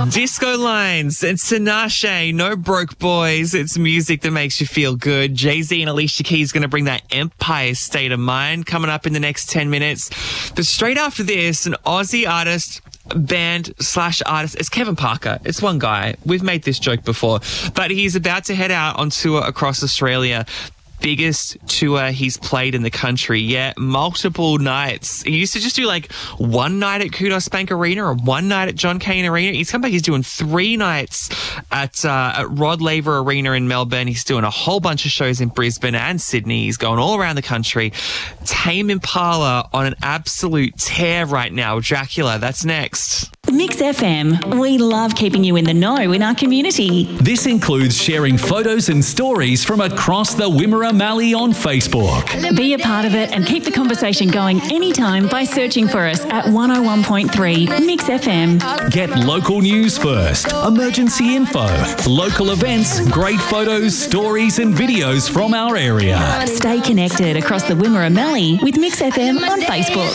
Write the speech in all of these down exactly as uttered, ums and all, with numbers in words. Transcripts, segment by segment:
Disco Lines and Tinashe, no broke boys. It's music that makes you feel good. Jay-Z and Alicia Keys going to bring that Empire State of Mind coming up in the next ten minutes. But straight after this, an Aussie artist, band slash artist. It's Kevin Parker. It's one guy. We've made this joke before, but he's about to head out on tour across Australia. Biggest tour he's played in the country yet. Multiple nights. He used to just do like one night at Kudos Bank Arena or one night at John Cain Arena. He's come back. He's doing three nights at, uh, at Rod Laver Arena in Melbourne. He's doing a whole bunch of shows in Brisbane and Sydney. He's going all around the country. Tame Impala on an absolute tear right now. Dracula, that's next. Mix F M. We love keeping you in the know in our community. This includes sharing photos and stories from across the Wimmera Mallee on Facebook. Be a part of it and keep the conversation going anytime by searching for us at one oh one point three Mix F M. Get local news first, emergency info, local events, great photos, stories and videos from our area. Stay connected across the Wimmera Mallee with Mix F M on Facebook.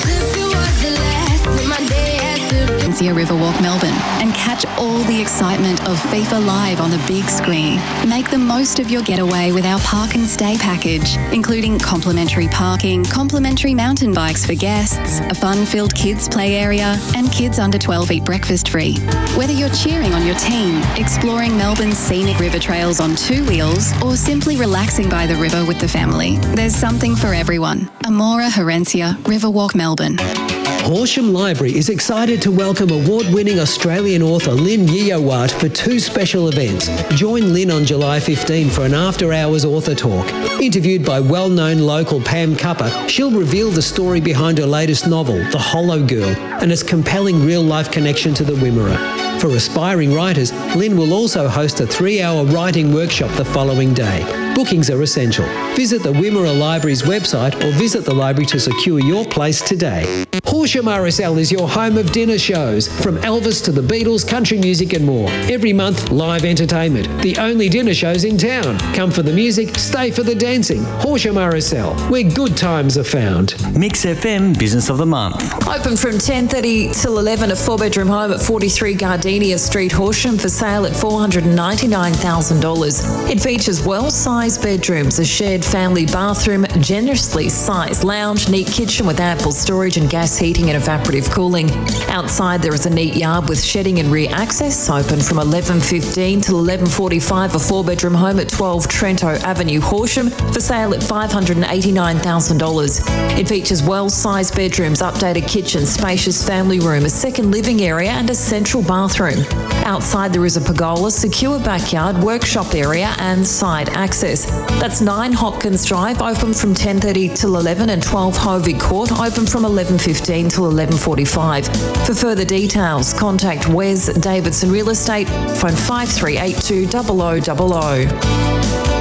Riverwalk Melbourne and catch all the excitement of FIFA Live on the big screen. Make the most of your getaway with our park and stay package, including complimentary parking, complimentary mountain bikes for guests, a fun-filled kids play area, and kids under twelve eat breakfast free. Whether you're cheering on your team, exploring Melbourne's scenic river trails on two wheels, or simply relaxing by the river with the family, there's something for everyone. Amora Herencia, Riverwalk Melbourne. Horsham Library is excited to welcome award-winning Australian author Lynn Yiyowat for two special events. Join Lynn on July fifteenth for an after-hours author talk. Interviewed by well-known local Pam Cupper, she'll reveal the story behind her latest novel, The Hollow Girl, and its compelling real-life connection to the Wimmera. For aspiring writers, Lynn will also host a three-hour writing workshop the following day. Bookings are essential. Visit the Wimmera Library's website or visit the library to secure your place today. Horsham R S L is your home of dinner shows, from Elvis to the Beatles, country music and more. Every month, live entertainment. The only dinner shows in town. Come for the music, stay for the dancing. Horsham R S L, where good times are found. Mix F M Business of the Month. Open from ten thirty till eleven, a four-bedroom home at forty-three Gardenia Street, Horsham, for sale at four hundred ninety-nine thousand dollars. It features well-sized bedrooms, a shared family bathroom, generously sized lounge, neat kitchen with ample storage and gas heating and evaporative cooling. Outside there is a neat yard with shedding and rear access. Open from eleven fifteen till eleven forty-five, a four-bedroom home at twelve Trento Avenue, Horsham, for sale at five hundred eighty-nine thousand dollars. It features well-sized bedrooms, updated kitchen, spacious family room, a second living area and a central bathroom. Outside there is a pergola, secure backyard, workshop area and side access. That's nine Hopkins Drive, open from ten thirty till eleven, and twelve Hovey Court, open from eleven fifteen till eleven forty-five. For further details, contact Wes Davidson Real Estate, phone five three eight two zero zero zero zero.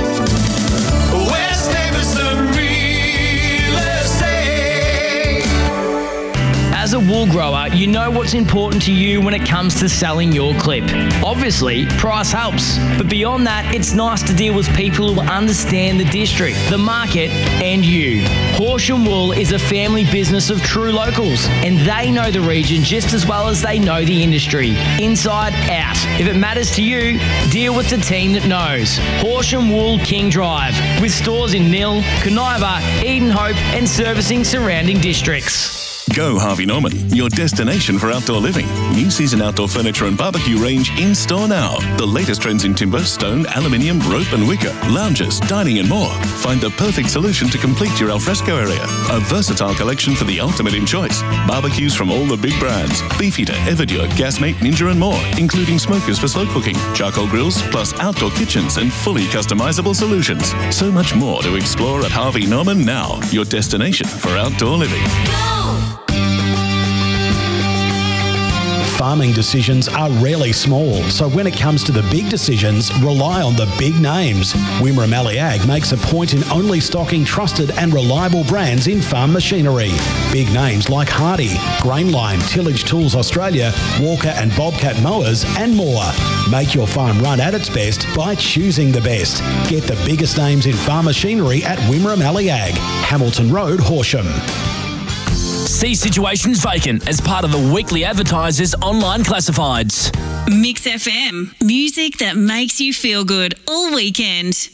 Wes Davidson Real Estate. As a wool grower, you know what's important to you when it comes to selling your clip. Obviously, price helps. But beyond that, it's nice to deal with people who understand the district, the market, and you. Horsham Wool is a family business of true locals, and they know the region just as well as they know the industry, inside out. If it matters to you, deal with the team that knows. Horsham Wool King Drive, with stores in Mill, Coniva, Eden Hope, and servicing surrounding districts. Go Harvey Norman, your destination for outdoor living. New season outdoor furniture and barbecue range in store now. The latest trends in timber, stone, aluminium, rope and wicker, lounges, dining and more. Find the perfect solution to complete your alfresco area. A versatile collection for the ultimate in choice. Barbecues from all the big brands. Beefeater, Everduo, Gasmate, Ninja and more, including smokers for slow cooking, charcoal grills, plus outdoor kitchens and fully customizable solutions. So much more to explore at Harvey Norman now, your destination for outdoor living. Farming decisions are rarely small, so when it comes to the big decisions, rely on the big names. Wimmera Mallee Ag makes a point in only stocking trusted and reliable brands in farm machinery. Big names like Hardy, Grainline, Tillage Tools Australia, Walker and Bobcat Mowers and more. Make your farm run at its best by choosing the best. Get the biggest names in farm machinery at Wimmera Mallee Ag, Hamilton Road, Horsham. See situations vacant as part of the Weekly Advertiser's online classifieds. Mix F M. Music that makes you feel good all weekend.